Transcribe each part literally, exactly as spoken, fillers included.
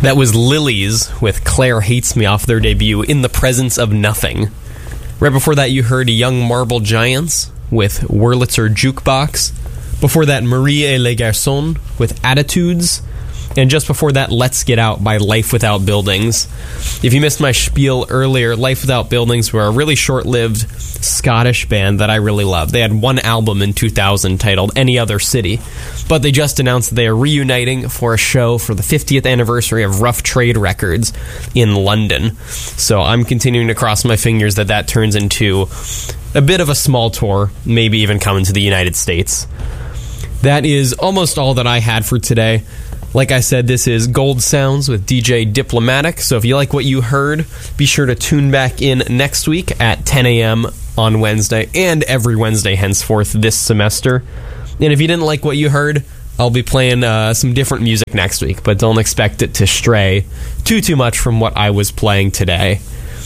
That was Lilies with Claire Hates Me off their debut, In the Presence of Nothing. Right before that, you heard Young Marble Giants with Wurlitzer Jukebox. Before that, Marie et les Garçons with Attitudes. And just before that, Let's Get Out by Life Without Buildings. If you missed my spiel earlier, Life Without Buildings were a really short-lived Scottish band that I really love. They had one album in two thousand titled Any Other City, but they just announced that they are reuniting for a show for the fiftieth anniversary of Rough Trade Records in London. So I'm continuing to cross my fingers that that turns into a bit of a small tour, maybe even coming to the United States. That is almost all that I had for today. Like I said, this is Gold Sounds with D J Diplomatic, so if you like what you heard, be sure to tune back in next week at ten a.m. on Wednesday, and every Wednesday henceforth this semester. And if you didn't like what you heard, I'll be playing uh, some different music next week, but don't expect it to stray too, too much from what I was playing today.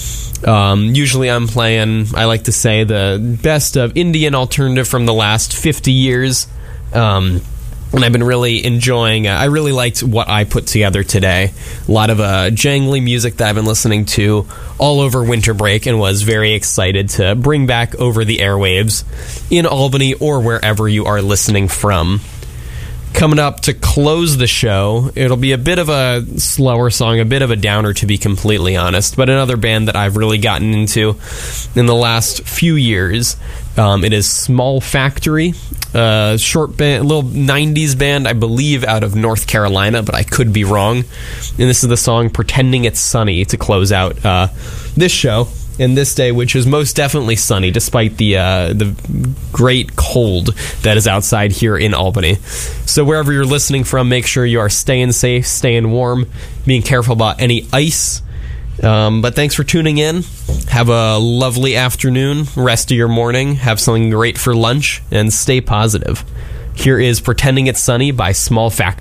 Um, usually I'm playing, I like to say, the best of Indian alternative from the last fifty years. Um... And I've been really enjoying, uh, I really liked what I put together today. A lot of uh, jangly music that I've been listening to all over winter break, and was very excited to bring back over the airwaves in Albany or wherever you are listening from. Coming up to close the show, it'll be a bit of a slower song, a bit of a downer to be completely honest, but another band that I've really gotten into in the last few years. Um, it is Small Factory, a short band, a little nineties band, I believe, out of North Carolina, but I could be wrong. And this is the song Pretending It's Sunny to close out uh, this show and this day, which is most definitely sunny, despite the uh, the great cold that is outside here in Albany. So wherever you're listening from, make sure you are staying safe, staying warm, being careful about any ice. Um, but thanks for tuning in. Have a lovely afternoon, rest of your morning, have something great for lunch, and stay positive. Here is Pretending It's Sunny by Small Factory.